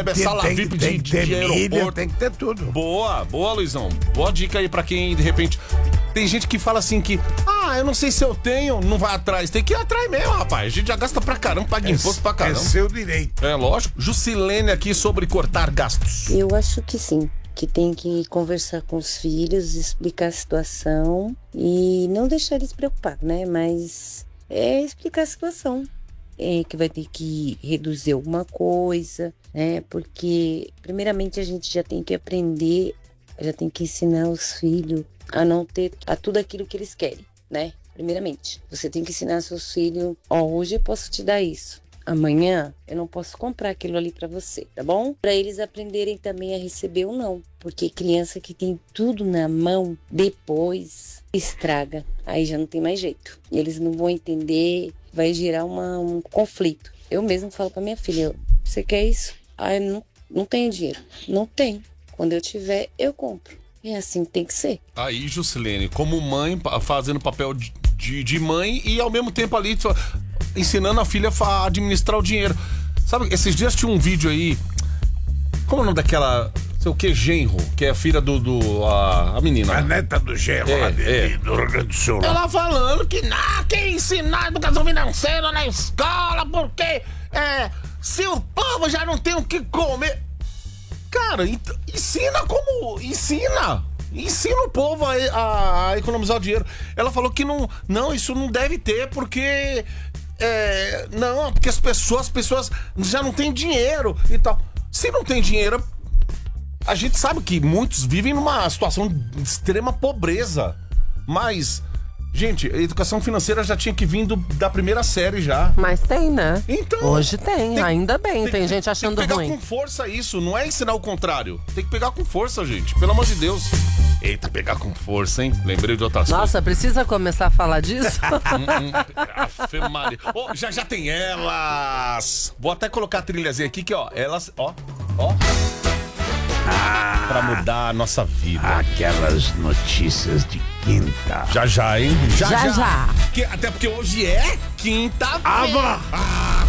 recebe a sala VIP de aeroporto. Tem que ter tudo. Boa, Luizão. Boa dica aí pra quem, de repente... Tem gente que fala assim que... eu não sei se eu tenho, não vai atrás. Tem que ir atrás mesmo, rapaz. A gente já gasta pra caramba, paga imposto pra caramba. É seu direito. É lógico. Jusilene aqui sobre cortar gastos. Eu acho que sim. Que tem que conversar com os filhos, explicar a situação e não deixar eles preocupados, né? Mas explicar a situação. Que vai ter que reduzir alguma coisa, né? Porque, primeiramente, a gente já tem que aprender, já tem que ensinar os filhos a não ter tudo aquilo que eles querem, né? Primeiramente, você tem que ensinar seus filhos, hoje eu posso te dar isso. Amanhã eu não posso comprar aquilo ali pra você, tá bom? Pra eles aprenderem também a receber ou não. Porque criança que tem tudo na mão, depois estraga. Aí já não tem mais jeito. E eles não vão entender, vai gerar um conflito. Eu mesmo falo pra minha filha, você quer isso? Eu não tenho dinheiro. Não tenho. Quando eu tiver, eu compro. É assim que tem que ser. Aí, Jusilene, como mãe, fazendo papel de mãe e ao mesmo tempo ali... ensinando a filha a administrar o dinheiro. Sabe, esses dias tinha um vídeo aí. Como é o nome daquela... sei o que, genro, que é a filha a menina. A neta do genro lá do Rio Grande do Sul. Ela falando que ensinar educação financeira na escola, porque se o povo já não tem o que comer. Cara, ensina como... Ensina o povo a economizar o dinheiro. Ela falou que não, isso não deve ter, porque... porque as pessoas já não têm dinheiro e tal. Se não tem dinheiro, a gente sabe que muitos vivem numa situação de extrema pobreza. Mas, gente, a educação financeira já tinha que vir da primeira série já. Mas tem, né? Então, hoje tem, ainda bem. Tem gente achando ruim. Tem que pegar com força isso, não é ensinar o contrário. Tem que pegar com força, gente, pelo amor de Deus. Eita, pegar com força, hein? Lembrei de outras coisas. Nossa, precisa começar a falar disso? Afe Maria. Já tem elas. Vou até colocar a trilhazinha aqui, que elas, pra mudar a nossa vida. Aquelas notícias de quinta. Já, hein? Já. Até porque hoje é quinta-feira.